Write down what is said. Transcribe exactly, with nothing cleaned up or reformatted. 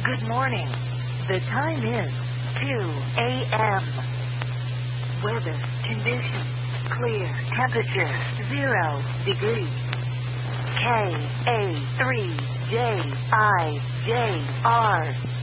Good morning. The time is two a.m. Weather condition clear. Temperature zero degrees. K A three J I J R